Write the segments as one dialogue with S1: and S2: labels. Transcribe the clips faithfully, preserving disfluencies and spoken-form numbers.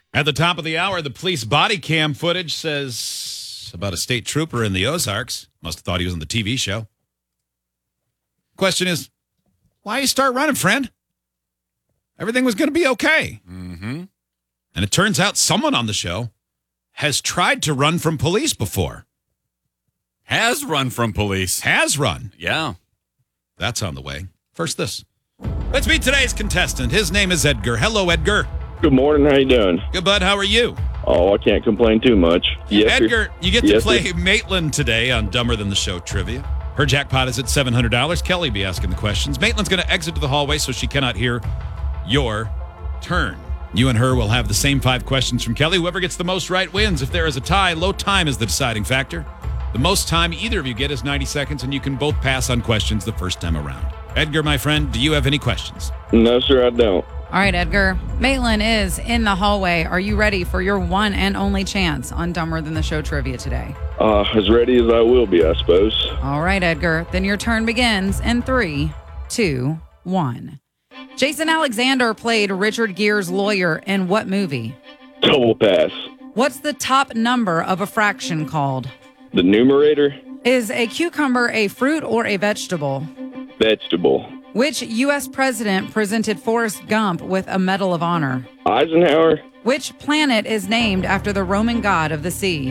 S1: At the top of the hour, the police body cam footage says about a state trooper in the Ozarks. Must have thought he was on the T V show. Question is, why you start running, friend? Everything was going to be okay.
S2: Mm-hmm.
S1: And it turns out someone on the show has tried to run from police before.
S2: Has run from police.
S1: Has run.
S2: Yeah.
S1: That's on the way. First this. Let's meet today's contestant. His name is Edgar. Hello, Edgar.
S3: Good morning. How you doing?
S1: Good, bud. How are you?
S3: Oh, I can't complain too much. Yes, sir.
S1: Edgar, you get to
S3: Yes,
S1: play
S3: sir.
S1: Maitland today on Dumber Than the Show Trivia. Her jackpot is at seven hundred dollars. Kelly be asking the questions. Maitland's going to exit to the hallway so she cannot hear your turn. You and her will have the same five questions from Kelly. Whoever gets the most right wins. If there is a tie, low time is the deciding factor. The most time either of you get is ninety seconds, and you can both pass on questions the first time around. Edgar, my friend, do you have any questions?
S3: No, sir, I don't.
S4: All right, Edgar. Maitland is in the hallway. Are you ready for your one and only chance on Dumber Than the Show Trivia today?
S3: Uh, as ready as I will be, I suppose.
S4: All right, Edgar. Then your turn begins in three, two, one. Jason Alexander played Richard Gere's lawyer in what movie?
S3: Double pass.
S4: What's the top number of a fraction called?
S3: The numerator?
S4: Is a cucumber a fruit or a vegetable?
S3: Vegetable.
S4: Which U S president presented Forrest Gump with a Medal of Honor?
S3: Eisenhower?
S4: Which planet is named after the Roman god of the sea?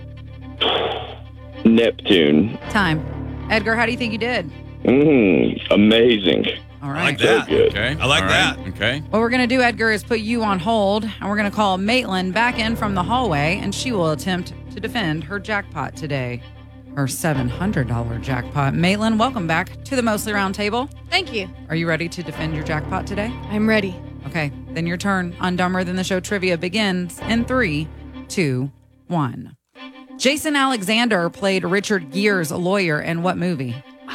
S3: Neptune.
S4: Time. Edgar, how do you think you did?
S3: Mm, amazing.
S4: All
S1: I
S4: right.
S1: like that.
S3: So good.
S2: Okay.
S1: I like
S2: All
S1: that.
S2: right. Okay.
S4: What we're going to do, Edgar, is put you on hold, and we're going to call Maitland back in from the hallway, and she will attempt to defend her jackpot today. Her seven hundred dollars jackpot. Maitland, welcome back to the Mostly Round Table.
S5: Thank you.
S4: Are you ready to defend your jackpot today?
S5: I'm ready.
S4: Okay, then your turn on Dumber Than the Show Trivia begins in three, two, one. Jason Alexander played Richard Gere's lawyer in what movie?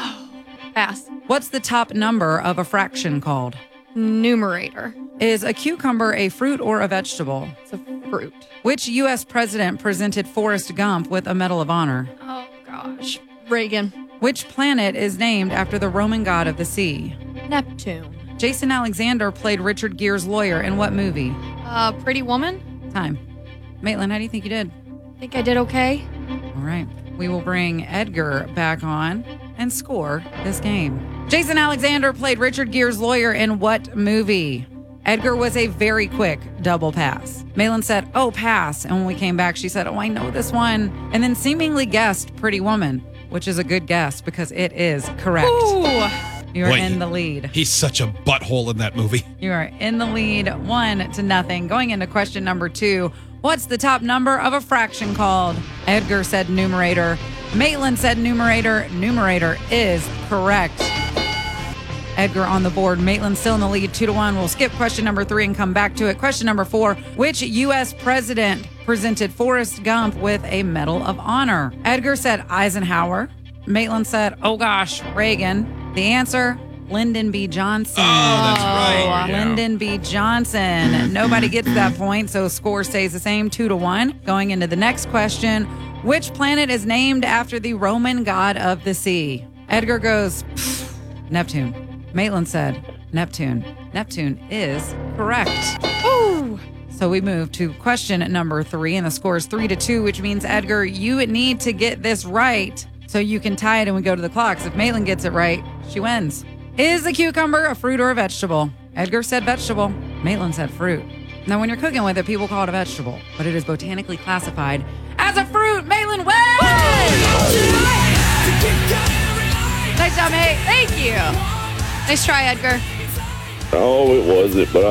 S5: Pass.
S4: What's the top number of a fraction called?
S5: Numerator.
S4: Is a cucumber a fruit or a vegetable?
S5: It's a fruit.
S4: Which U S president presented Forrest Gump with a Medal of Honor?
S5: Oh, gosh. Reagan.
S4: Which planet is named after the Roman god of the sea?
S5: Neptune.
S4: Jason Alexander played Richard Gere's lawyer in what movie?
S5: Uh, Pretty Woman.
S4: Time. Maitland, how do you think you did?
S5: Think I did okay?
S4: All right. We will bring Edgar back on and score this game. Jason Alexander played Richard Gere's lawyer in what movie? Edgar was a very quick double pass. Maitland said, oh, pass. And when we came back, she said, oh, I know this one. And then seemingly guessed Pretty Woman, which is a good guess because it is correct.
S5: Ooh.
S4: You're
S1: Boy,
S4: in the lead.
S1: He's such a butthole in that movie.
S4: You are in the lead, one to nothing. Going into question number two, what's the top number of a fraction called? Edgar said numerator. Maitland said numerator. Numerator is correct. Edgar on the board. Maitland still in the lead, two to one. We'll skip question number three and come back to it. Question number four, which U S president presented Forrest Gump with a Medal of Honor? Edgar said Eisenhower. Maitland said, oh gosh, Reagan. The answer, Lyndon B. Johnson.
S1: Oh, that's right.
S2: Yeah.
S4: Lyndon B. Johnson. Nobody gets that point, so score stays the same, two to one. Going into the next question, which planet is named after the Roman god of the sea? Edgar goes, Neptune. Maitland said, Neptune. Neptune is correct.
S5: Ooh.
S4: So we move to question number three, and the score is three to two, which means, Edgar, you need to get this right so you can tie it and we go to the clocks. If Maitland gets it right, she wins. Is a cucumber a fruit or a vegetable? Edgar said vegetable. Maitland said fruit. Now, when you're cooking with it, people call it a vegetable, but it is botanically classified as a fruit. Maitland wins!
S5: Nice job, mate. Thank you. Nice try, Edgar.
S3: Oh, it was it, but